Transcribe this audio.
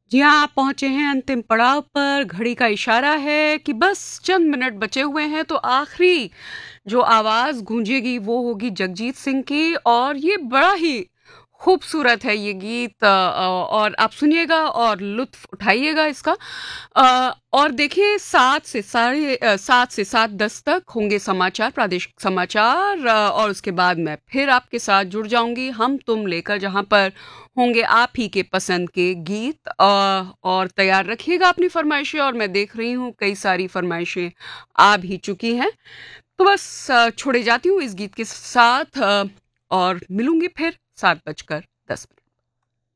जी हाँ, आप पहुँचे हैं अंतिम पड़ाव पर, घड़ी का इशारा है कि बस चंद मिनट बचे हुए हैं, तो आखिरी जो आवाज़ गूंजेगी वो होगी जगजीत सिंह की और ये बड़ा ही खूबसूरत है ये गीत और आप सुनिएगा और लुत्फ़ उठाइएगा इसका। और देखिए 7 से 7:10 तक होंगे समाचार, प्रादेशिक समाचार और उसके बाद मैं फिर आपके साथ जुड़ जाऊँगी, हम तुम लेकर जहाँ पर होंगे आप ही के पसंद के गीत और तैयार रखिएगा अपनी फ़रमाइशें और मैं देख रही हूँ कई सारी फ़रमाइशें आ भी चुकी हैं। तो बस छोड़े जाती हूँ इस गीत के साथ और मिलूँगी फिर 7:10